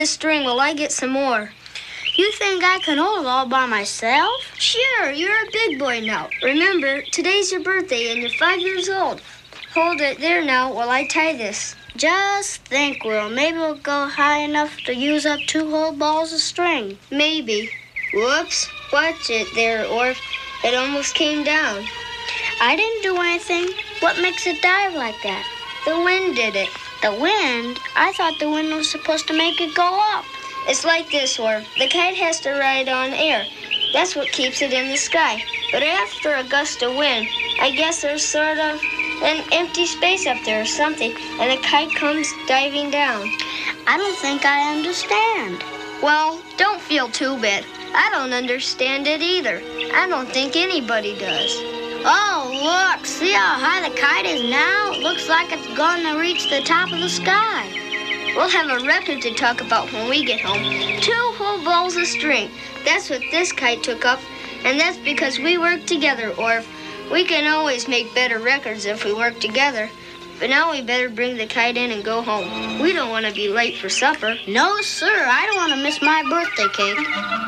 the string while I get some more. You think I can hold it all by myself? Sure, you're a big boy now. Remember, today's your birthday and you're 5 years old. Hold it there now while I tie this. Just think, Will. Maybe we'll go high enough to use up 2 whole balls of string. Maybe. Whoops. Watch it there, Orv. It almost came down. I didn't do anything. What makes it dive like that? The wind did it. The wind? I thought the wind was supposed to make it go up. It's like this, Orv. The kite has to ride on air. That's what keeps it in the sky. But after a gust of wind, I guess there's sort of an empty space up there or something, and the kite comes diving down. I don't think I understand. Well, don't feel too bad. I don't understand it either. I don't think anybody does. Oh, look. See how high the kite is now? It looks like it's going to reach the top of the sky. We'll have a record to talk about when we get home. 2 whole balls of string. That's what this kite took up, and that's because we work together, Orv. We can always make better records if we work together. But now we better bring the kite in and go home. We don't want to be late for supper. No, sir. I don't want to miss my birthday cake.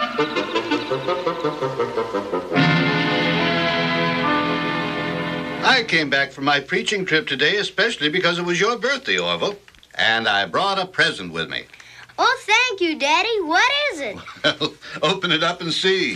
I came back from my preaching trip today especially because it was your birthday, Orville. And I brought a present with me. Oh, thank you, Daddy. What is it? Well, open it up and see.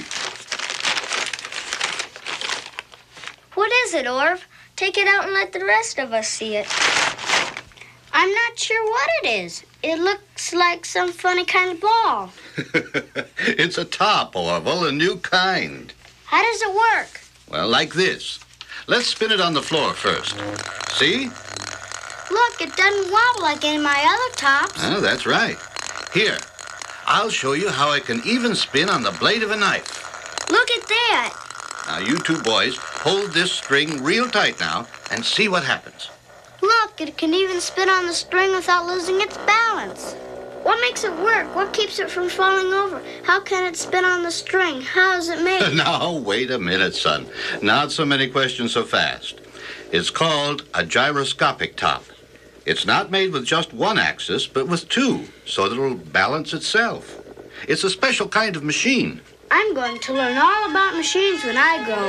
What is it, Orv? Take it out and let the rest of us see it. I'm not sure what it is. It looks like some funny kind of ball. It's a top, Orville, a new kind. How does it work? Well, like this. Let's spin it on the floor first. See? Look, it doesn't wobble like any of my other tops. Oh, that's right. Here, I'll show you how I can even spin on the blade of a knife. Look at that. Now, you 2 boys, hold this string real tight now and see what happens. Look, it can even spin on the string without losing its balance. What makes it work? What keeps it from falling over? How can it spin on the string? How is it made? Now, wait a minute, son. Not so many questions so fast. It's called a gyroscopic top. It's not made with just one axis, but with 2, so that it'll balance itself. It's a special kind of machine. I'm going to learn all about machines when I grow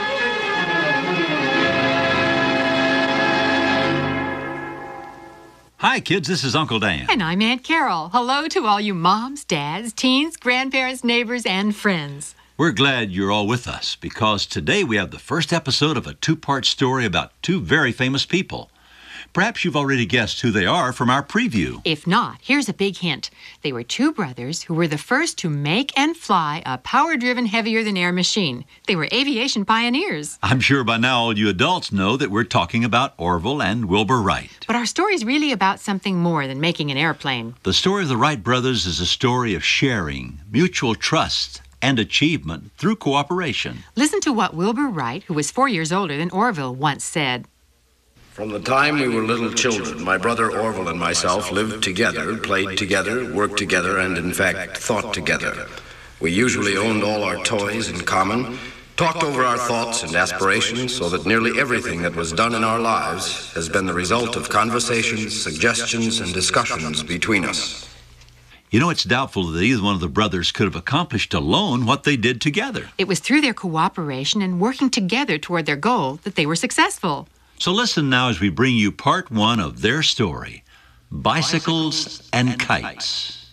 up. Hi, kids. This is Uncle Dan. And I'm Aunt Carol. Hello to all you moms, dads, teens, grandparents, neighbors, and friends. We're glad you're all with us because today we have the first episode of a 2-part story about 2 very famous people. Perhaps you've already guessed who they are from our preview. If not, here's a big hint. They were 2 brothers who were the first to make and fly a power-driven heavier-than-air machine. They were aviation pioneers. I'm sure by now all you adults know that we're talking about Orville and Wilbur Wright. But our story's really about something more than making an airplane. The story of the Wright brothers is a story of sharing, mutual trust, and achievement through cooperation. Listen to what Wilbur Wright, who was 4 years older than Orville, once said. From the time we were little children, my brother Orville and myself lived together, played together, worked together, and in fact, thought together. We usually owned all our toys in common, talked over our thoughts and aspirations, so that nearly everything that was done in our lives has been the result of conversations, suggestions, and discussions between us. You know, it's doubtful that either one of the brothers could have accomplished alone what they did together. It was through their cooperation and working together toward their goal that they were successful. So listen now as we bring you part 1 of their story, Bicycles and Kites.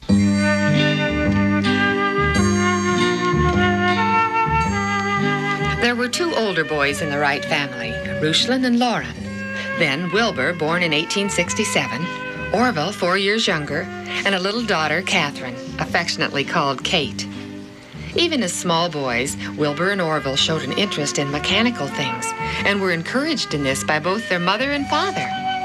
There were 2 older boys in the Wright family, Rushlin and Lauren. Then Wilbur, born in 1867, Orville, 4 years younger, and a little daughter, Catherine, affectionately called Kate. Even as small boys, Wilbur and Orville showed an interest in mechanical things and were encouraged in this by both their mother and father.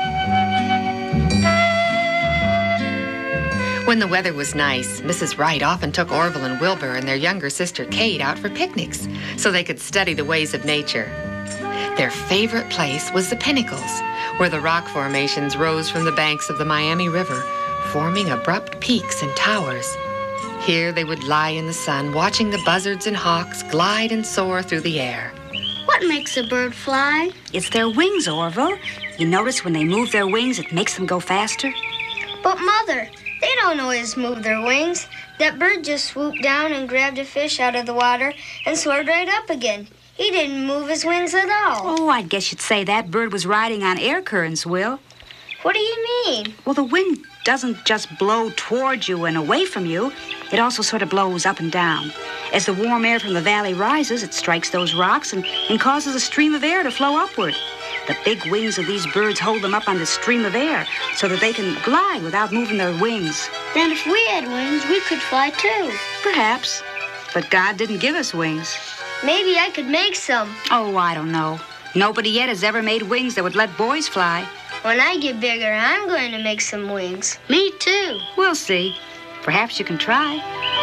When the weather was nice, Mrs. Wright often took Orville and Wilbur and their younger sister Kate out for picnics so they could study the ways of nature. Their favorite place was the Pinnacles, where the rock formations rose from the banks of the Miami River, forming abrupt peaks and towers. Here they would lie in the sun, watching the buzzards and hawks glide and soar through the air. What makes a bird fly? It's their wings, Orville. You notice when they move their wings, it makes them go faster? But, Mother, They don't always move their wings. That bird just swooped down and grabbed a fish out of the water and soared right up again. He didn't move his wings at all. Oh, I guess you'd say that bird was riding on air currents, Will. What do you mean? Well, the wind doesn't just blow towards you and away from you. It also sort of blows up and down. As the warm air from the valley rises, it strikes those rocks and causes a stream of air to flow upward. The big wings of these birds hold them up on the stream of air so that they can glide without moving their wings. Then if we had wings, we could fly too. Perhaps. But God didn't give us wings. Maybe I could make some. Oh, I don't know. Nobody yet has ever made wings that would let boys fly. When I get bigger, I'm going to make some wings. Me too. We'll see. Perhaps you can try.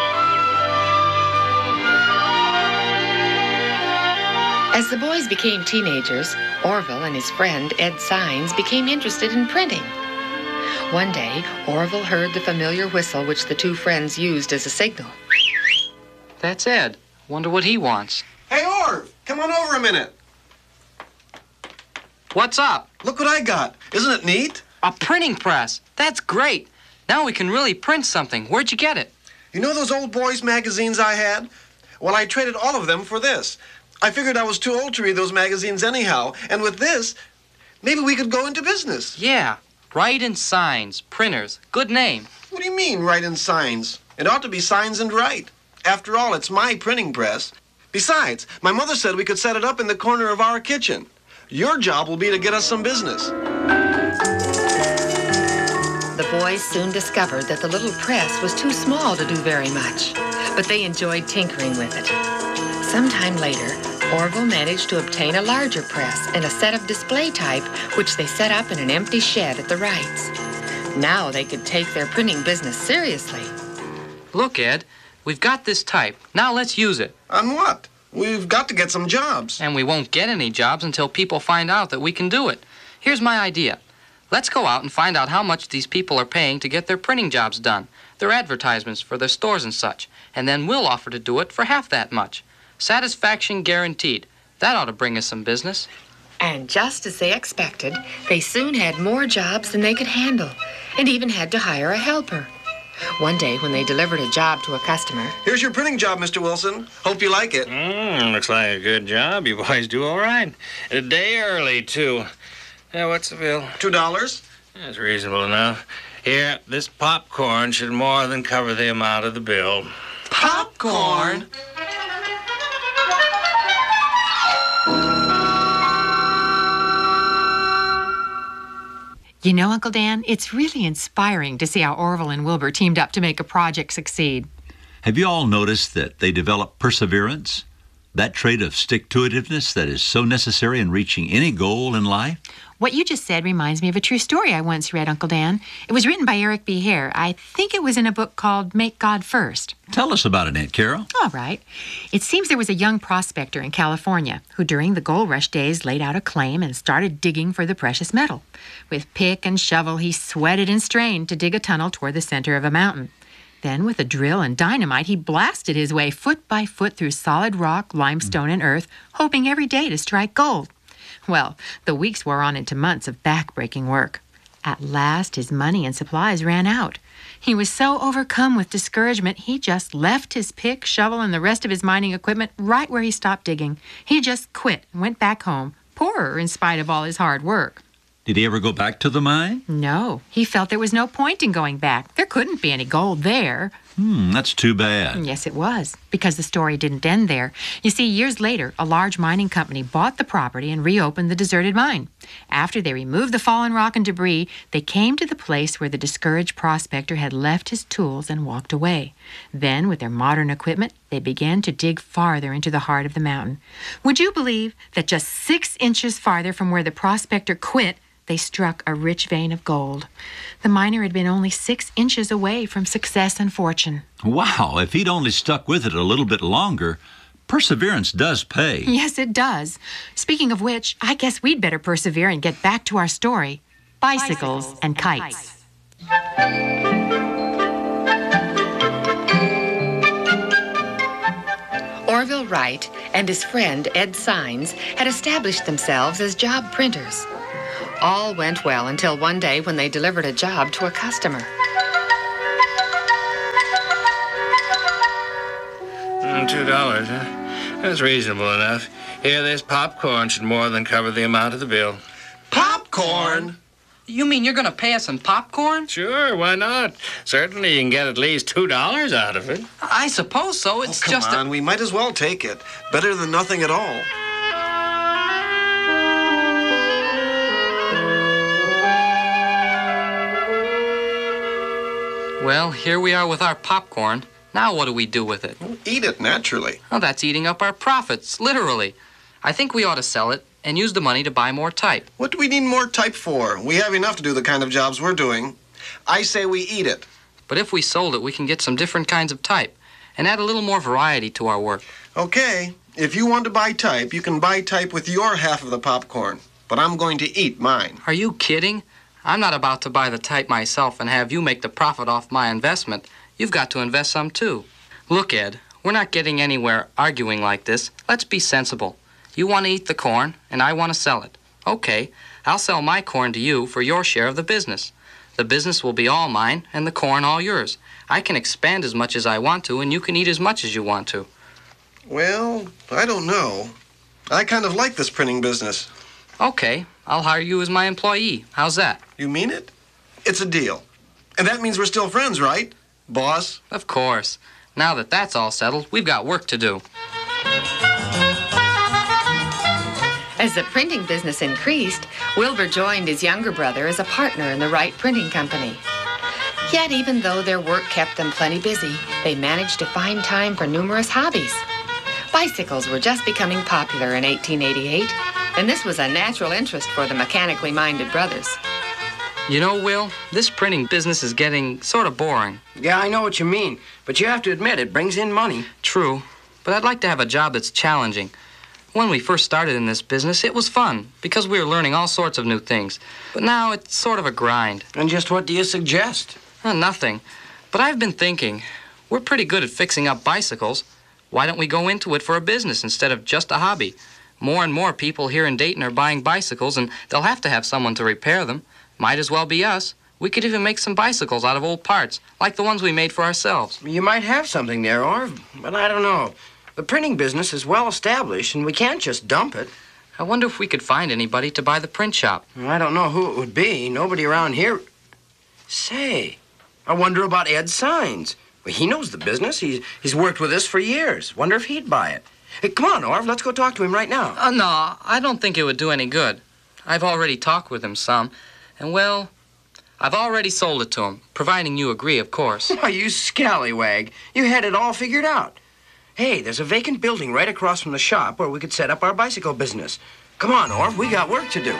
As the boys became teenagers, Orville and his friend Ed Sines became interested in printing. One day, Orville heard the familiar whistle which the two friends used as a signal. That's Ed. Wonder what he wants. Hey, Orv, come on over a minute. What's up? Look what I got. Isn't it neat? A printing press. That's great. Now we can really print something. Where'd you get it? You know those old boys' magazines I had? Well, I traded all of them for this. I figured I was too old to read those magazines anyhow, and with this, maybe we could go into business. Yeah. Write and Signs. Printers. Good name. What do you mean, Write and Signs? It ought to be Signs and Write. After all, it's my printing press. Besides, my mother said we could set it up in the corner of our kitchen. Your job will be to get us some business. The boys soon discovered that the little press was too small to do very much, but they enjoyed tinkering with it. Sometime later, Orville managed to obtain a larger press and a set of display type, which they set up in an empty shed at the Wrights. Now they could take their printing business seriously. Look, Ed. We've got this type. Now let's use it. On what? We've got to get some jobs. And we won't get any jobs until people find out that we can do it. Here's my idea. Let's go out and find out how much these people are paying to get their printing jobs done, their advertisements for their stores and such, and then we'll offer to do it for half that much. Satisfaction guaranteed. That ought to bring us some business. And just as they expected, they soon had more jobs than they could handle, and even had to hire a helper. One day, when they delivered a job to a customer... Here's your printing job, Mr. Wilson. Hope you like it. Looks like a good job. You boys do all right. A day early, too. What's the bill? $2. That's reasonable enough. Here, this popcorn should more than cover the amount of the bill. Popcorn? You know, Uncle Dan, it's really inspiring to see how Orville and Wilbur teamed up to make a project succeed. Have you all noticed that they developed perseverance? That trait of stick-to-itiveness that is so necessary in reaching any goal in life? What you just said reminds me of a true story I once read, Uncle Dan. It was written by Eric B. Hare. I think it was in a book called Make God First. Tell us about it, Aunt Carol. All right. It seems there was a young prospector in California who during the gold rush days laid out a claim and started digging for the precious metal. With pick and shovel, he sweated and strained to dig a tunnel toward the center of a mountain. Then, with a drill and dynamite, he blasted his way foot by foot through solid rock, limestone, and earth, hoping every day to strike gold. Well, the weeks wore on into months of back-breaking work. At last, his money and supplies ran out. He was so overcome with discouragement, he just left his pick, shovel, and the rest of his mining equipment right where he stopped digging. He just quit and went back home, poorer in spite of all his hard work. Did he ever go back to the mine? No, he felt there was no point in going back. There couldn't be any gold there. That's too bad. Yes, it was, because the story didn't end there. You see, years later, a large mining company bought the property and reopened the deserted mine. After they removed the fallen rock and debris, they came to the place where the discouraged prospector had left his tools and walked away. Then, with their modern equipment, they began to dig farther into the heart of the mountain. Would you believe that just 6 inches farther from where the prospector quit, they struck a rich vein of gold? The miner had been only 6 inches away from success and fortune. Wow, if he'd only stuck with it a little bit longer, perseverance does pay. Yes, it does. Speaking of which, I guess we'd better persevere and get back to our story. Bicycles and kites. Orville Wright and his friend Ed Sines had established themselves as job printers. All went well until one day when they delivered a job to a customer. $2, huh? That's reasonable enough. Here, this popcorn should more than cover the amount of the bill. Popcorn? You mean you're going to pay us in popcorn? Sure, why not? Certainly you can get at least $2 out of it. I suppose so. It's Come on, we might as well take it. Better than nothing at all. Well, here we are with our popcorn. Now what do we do with it? Eat it, naturally. Oh, that's eating up our profits, literally. I think we ought to sell it and use the money to buy more type. What do we need more type for? We have enough to do the kind of jobs we're doing. I say we eat it. But if we sold it, we can get some different kinds of type and add a little more variety to our work. Okay, if you want to buy type, you can buy type with your half of the popcorn. But I'm going to eat mine. Are you kidding? I'm not about to buy the type myself and have you make the profit off my investment. You've got to invest some, too. Look, Ed, we're not getting anywhere arguing like this. Let's be sensible. You want to eat the corn, and I want to sell it. Okay, I'll sell my corn to you for your share of the business. The business will be all mine, and the corn all yours. I can expand as much as I want to, and you can eat as much as you want to. Well, I don't know. I kind of like this printing business. Okay, I'll hire you as my employee. How's that? You mean it? It's a deal. And that means we're still friends, right, boss? Of course. Now that that's all settled, we've got work to do. As the printing business increased, Wilbur joined his younger brother as a partner in the Wright Printing Company. Yet, even though their work kept them plenty busy, they managed to find time for numerous hobbies. Bicycles were just becoming popular in 1888, and this was a natural interest for the mechanically minded brothers. You know, Will, this printing business is getting sort of boring. Yeah, I know what you mean, but you have to admit it brings in money. True, but I'd like to have a job that's challenging. When we first started in this business, it was fun because we were learning all sorts of new things. But now it's sort of a grind. And just what do you suggest? Nothing. But I've been thinking, we're pretty good at fixing up bicycles. Why don't we go into it for a business instead of just a hobby? More and more people here in Dayton are buying bicycles, and they'll have to have someone to repair them. Might as well be us. We could even make some bicycles out of old parts, like the ones we made for ourselves. You might have something there, Orv, but I don't know. The printing business is well established, and we can't just dump it. I wonder if we could find anybody to buy the print shop. I don't know who it would be. Nobody around here. Say, I wonder about Ed Signs. Well, he knows the business. He's worked with us for years. Wonder if he'd buy it. Hey, come on, Orv. Let's go talk to him right now. No, I don't think it would do any good. I've already talked with him some, and, well, I've already sold it to him, providing you agree, of course. Why, you scallywag. You had it all figured out. Hey, there's a vacant building right across from the shop where we could set up our bicycle business. Come on, Orv. We got work to do.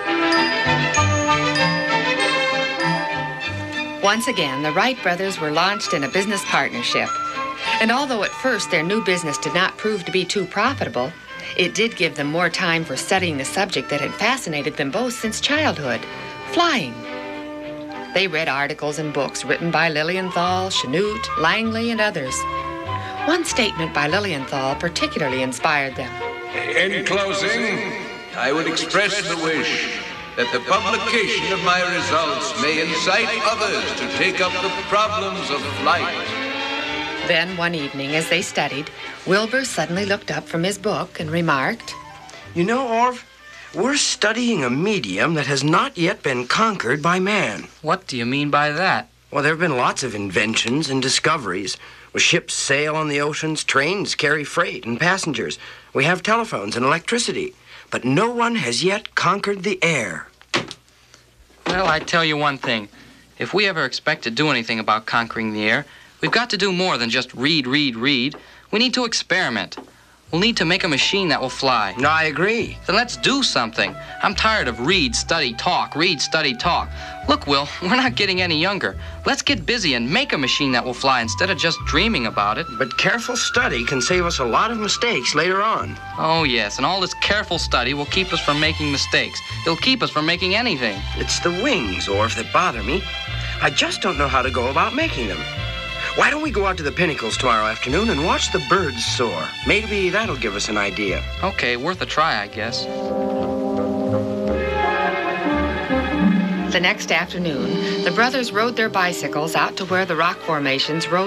Once again, the Wright brothers were launched in a business partnership. And although at first their new business did not prove to be too profitable, it did give them more time for studying the subject that had fascinated them both since childhood, flying. They read articles and books written by Lilienthal, Chanute, Langley, and others. One statement by Lilienthal particularly inspired them. In closing, I would express the wish that the publication of my results may incite others to take up the problems of flight. Then one evening, as they studied, Wilbur suddenly looked up from his book and remarked, You know, Orv, we're studying a medium that has not yet been conquered by man. What do you mean by that? Well, there have been lots of inventions and discoveries. Well, ships sail on the oceans, trains carry freight and passengers. We have telephones and electricity. But no one has yet conquered the air. Well, I tell you one thing. If we ever expect to do anything about conquering the air, we've got to do more than just read. We need to experiment. We'll need to make a machine that will fly. No, I agree. Then let's do something. I'm tired of read, study, talk. Look, Will, we're not getting any younger. Let's get busy and make a machine that will fly instead of just dreaming about it. But careful study can save us a lot of mistakes later on. Oh, yes, and all this careful study will keep us from making mistakes. It'll keep us from making anything. It's the wings, Orv, that bother me. I just don't know how to go about making them. Why don't we go out to the Pinnacles tomorrow afternoon and watch the birds soar? Maybe that'll give us an idea. Okay, worth a try, I guess. The next afternoon, the brothers rode their bicycles out to where the rock formations rose